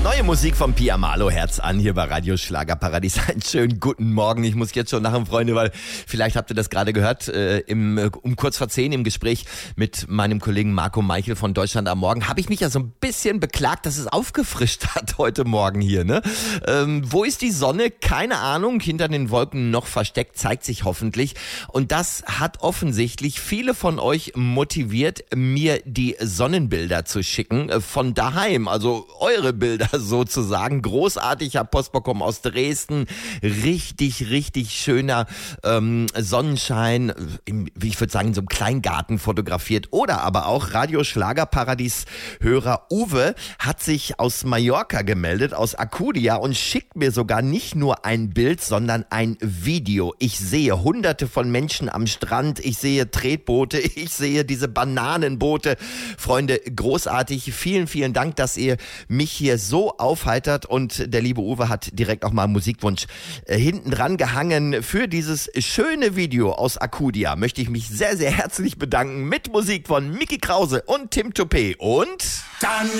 Neue Musik von Pia Malo, Herz an, hier bei Radio Schlagerparadies. Einen schönen guten Morgen. Ich muss jetzt schon lachen, Freunde, weil vielleicht habt ihr das gerade gehört, um kurz vor 10 im Gespräch mit meinem Kollegen Marco Meichel von Deutschland am Morgen, habe ich mich ja so ein bisschen beklagt, dass es aufgefrischt hat heute Morgen hier. Ne? Wo ist die Sonne? Keine Ahnung, hinter den Wolken noch versteckt, zeigt sich hoffentlich. Und das hat offensichtlich viele von euch motiviert, mir die Sonnenbilder zu schicken von daheim, also eure Bilder sozusagen. Großartig, ich habe Post bekommen aus Dresden. Richtig schöner Sonnenschein, wie ich würde sagen, in so einem Kleingarten fotografiert. Oder aber auch Radio Schlagerparadies-Hörer Uwe hat sich aus Mallorca gemeldet, aus Alcudia, und schickt mir sogar nicht nur ein Bild, sondern ein Video. Ich sehe hunderte von Menschen am Strand, ich sehe Tretboote, ich sehe diese Bananenboote. Freunde, großartig. Vielen Dank, dass ihr mich hier so aufheitert, und der liebe Uwe hat direkt auch mal einen Musikwunsch hinten dran gehangen. Für dieses schöne Video aus Alcudia möchte ich mich sehr herzlich bedanken mit Musik von Mickey Krause und Tim Toupé und...